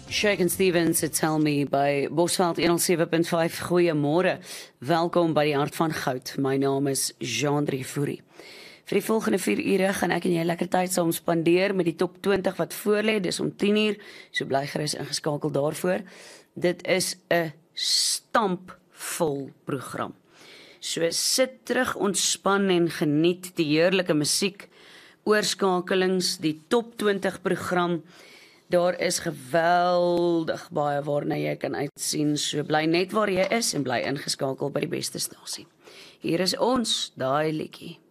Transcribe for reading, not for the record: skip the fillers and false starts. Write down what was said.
Shaken Stevens, Tell Me by Bosveld 107.5. Goeiemôre. Welkom by die Hart van Goud. My naam is Jean-Drie Fourie. Vir die volgende 4 ure gaan ek en jy lekker tyd saam spandeer met die top 20 wat voorlê. Dis om 10 uur, so bly gerus ingeskakel daarvoor. Dit is 'n stampvol program. So sit terug, ontspan en geniet die heerlike musiek, oorskakelings, die top 20 program. Daar is geweldig baie waarna jy kan uitsien, so bly net waar jy is en bly ingeskakel by die beste stasie. Hier is ons, daai liedjie.